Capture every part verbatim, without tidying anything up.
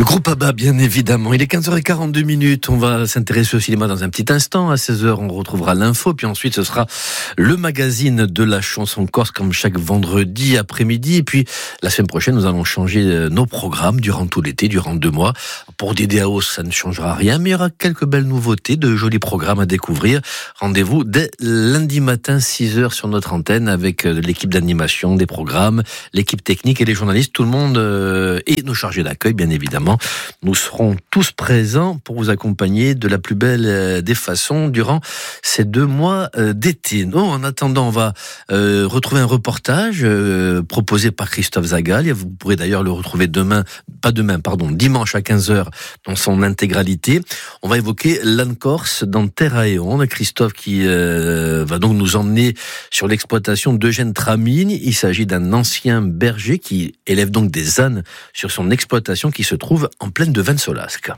groupe ABBA, bien évidemment. Il est quinze heures quarante-deux minutes. On va s'intéresser au cinéma dans un petit instant. À seize heures, on retrouvera l'info. Puis ensuite, ce sera le magazine de la chanson corse, comme chaque vendredi après-midi. Et puis, la semaine prochaine, nous allons changer nos programmes durant tout l'été, durant deux mois. Pour Dédé Haos, ça ne changera rien, mais il y aura quelques belles nouveautés, de jolis programmes à découvrir. Rendez-vous dès lundi matin, six heures sur notre antenne, avec l'équipe d'animation, des programmes, l'équipe technique et les journalistes. Tout le monde euh, et nos chargés d'accueil, bien évidemment. Nous serons tous présents pour vous accompagner de la plus belle des façons durant ces deux mois d'été. Non, en attendant, on va euh, retrouver un reportage euh, proposé par Christophe Zagal. Vous pourrez d'ailleurs le retrouver demain, pas demain, pardon, dimanche à quinze heures dans son intégralité. On va évoquer l'Anne Corse dans Terre à Éon. Christophe qui euh, va donc nous emmener sur l'exploitation d'Eugène Tramine. Il s'agit d'un ancien berger qui élève donc des ânes sur son exploitation qui se trouve en plaine de Vensolasque.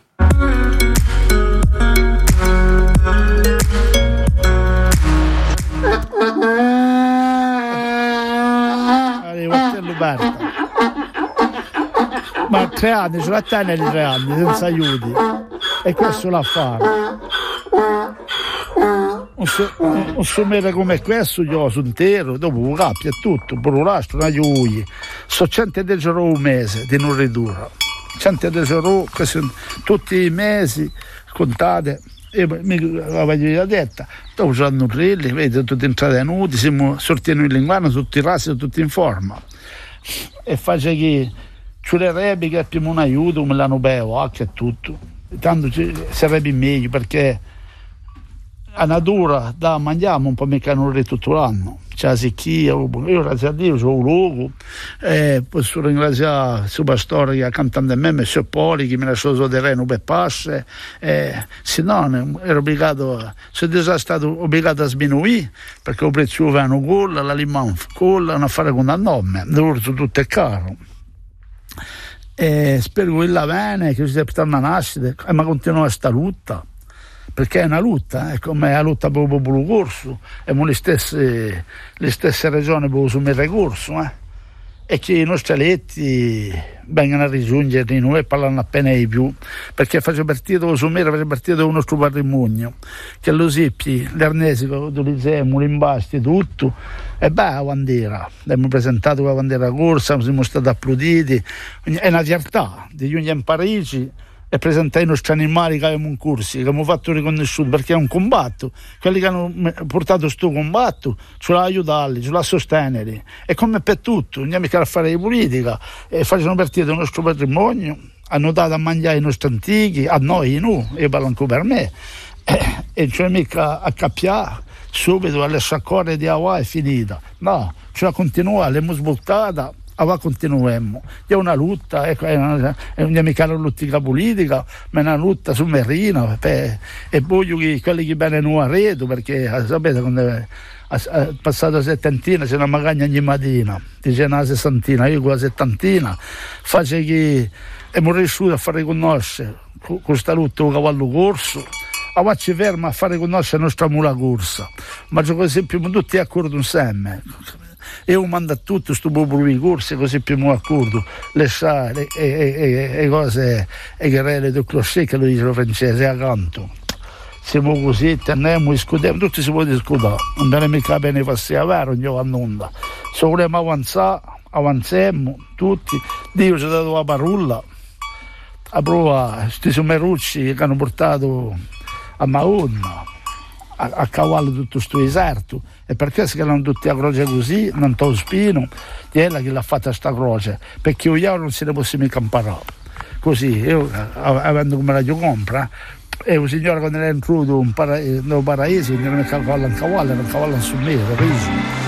Ma tre anni, ce la tiene di tre anni, senza aiuti. E questo l'ha fatto. Un, so, un somero come questo, io sono intero, dopo un capo e tutto, per un rastro, una aiuti. So centodieci euro un mese di non ridurre. centodieci euro, tutti i mesi, contate. E mi avevo detto, dopo ci hanno rilli, vedi, tutti entrati nudi, siamo sortiti in linguano, tutti i rasi, tutti in forma. E faccio che ci vorrebbe che abbiamo un aiuto, me l'hanno bevo, anche e tutto. Tanto sarebbe meglio, perché la natura da mangiamo un po' meccanismo tutto l'anno. C'è la secchia, io grazie a Dio ho un luogo, e posso ringraziare il suo pastore che ha cantato a me, Messer Poli, che mi ha lasciato il terreno per passe, e se no ero obbligato, sono già stato obbligato a sminuire, perché il prezzo avevano colla, la limone colla, non fare con il nome, l'orzo tutto è caro. E spero che la bene, che si sia per una nascita, ma continua questa lotta. Perché è una lotta, è come la lotta per il popolo corso, abbiamo le stesse, le stesse ragioni per assumere il corso, eh? E che i nostri eletti vengano a raggiungere noi e parlano appena di più, perché faccio partire lo assumere, faccio partire del nostro patrimonio, che lo seppi, l'arnesi che utilizziamo, l'imbasti, tutto, e beh, la bandiera, abbiamo presentato la bandiera corsa, siamo stati applauditi, è una fiertà di giungere in Parigi e presentare i nostri animali che abbiamo in corsi, che abbiamo fatto riconosciuto, perché è un combatto. Quelli che hanno portato questo combatto ce l'ha aiutarli, ce l'ha sostenere. E come per tutto, andiamo a fare di politica e facciano partire del nostro patrimonio, hanno dato a mangiare i nostri antichi, a noi, no, io parlo anche per me, e, e cioè mica a cappiare subito alle sciacquone di Hawaii è finita. No, cioè continua, l'abbiamo svoltata. Ora continuiamo, è una lotta, ecco, è una, è una mica una lotta politica, ma è una lotta sottomarina, per, e voglio che quelli che vengono a redo, perché sapete quando è, è passata la settantina c'è una magagna ogni mattina, dice una sessantina, io con la settantina, faccio che siamo riusciti a far riconoscere questa lotta con cavallo corso. Ora ci ferma a far riconoscere la nostra mula corsa, ma così siamo tutti d'accordo insieme. E io mando a tutto questo popolo di corse, così più mi accordo le sale e, e, e, e cose e che del clocher, che lo dice lo francese accanto. Siamo così, teniamo, discutiamo, tutti si può discutere, non è mica bene passare a vero, non vanno onda. Se vogliamo avanzare, avanziamo tutti. Dio ci ha dato la parola a prova questi somerucci che hanno portato a Mahon a, a cavallo tutto questo deserto, e perché si chiamano tutti a croce così, non to spino, è ella che l'ha fatta sta croce, perché io non se ne possiamo mica imparare. Così, io avendo come radio compra, e un signore quando è entrato in para- nel paradiso, non è cavallo in cavallo, non cavallo su me, capisci?